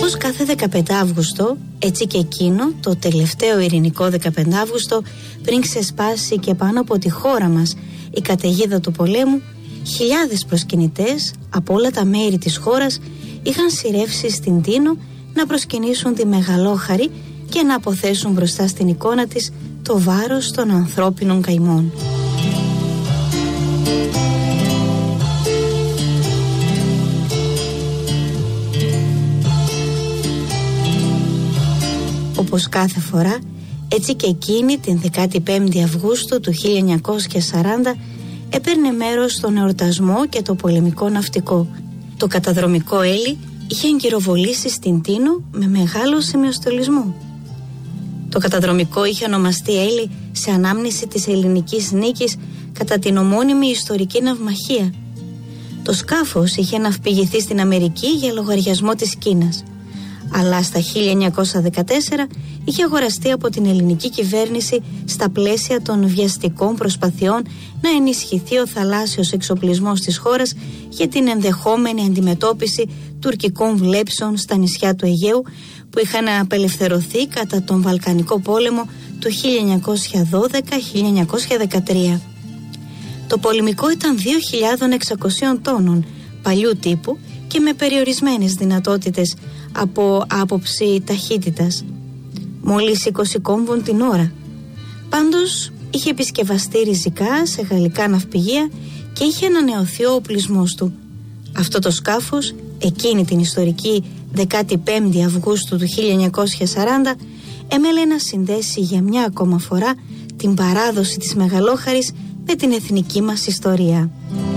Όπως κάθε 15 Αύγουστο, έτσι και εκείνο το τελευταίο ειρηνικό 15 Αύγουστο, πριν ξεσπάσει και πάνω από τη χώρα μας η καταιγίδα του πολέμου, χιλιάδες προσκυνητές από όλα τα μέρη της χώρας είχαν σειρεύσει στην Τίνο να προσκυνήσουν τη Μεγαλόχαρη και να αποθέσουν μπροστά στην εικόνα της το βάρος των ανθρώπινων καημών. Όπως κάθε φορά, έτσι και εκείνη την 15η Αυγούστου του 1940 έπαιρνε μέρος στον εορτασμό και το πολεμικό ναυτικό. Το καταδρομικό Έλλη είχε εγκυροβολήσει στην Τίνο με μεγάλο σημειοστολισμό. Το καταδρομικό είχε ονομαστεί Έλλη σε ανάμνηση της ελληνικής νίκης κατά την ομώνυμη ιστορική ναυμαχία. Το σκάφος είχε ναυπηγηθεί στην Αμερική για λογαριασμό της Κίνας, αλλά στα 1914 είχε αγοραστεί από την ελληνική κυβέρνηση στα πλαίσια των βιαστικών προσπαθειών να ενισχυθεί ο θαλάσσιος εξοπλισμός της χώρας για την ενδεχόμενη αντιμετώπιση τουρκικών βλέψεων στα νησιά του Αιγαίου που είχαν απελευθερωθεί κατά τον Βαλκανικό πόλεμο του 1912-1913. Το πολεμικό ήταν 2.600 τόνων παλιού τύπου και με περιορισμένες δυνατότητες από άποψη ταχύτητας. Μόλις 20 κόμβων την ώρα. Πάντως είχε επισκευαστεί ριζικά σε γαλλικά ναυπηγεία και είχε ανανεωθεί ο οπλισμός του. Αυτό το σκάφος, εκείνη την ιστορική 15η Αυγούστου του 1940, έμελε να συνδέσει για μια ακόμα φορά την παράδοση της Μεγαλόχαρης με την εθνική μας ιστορία.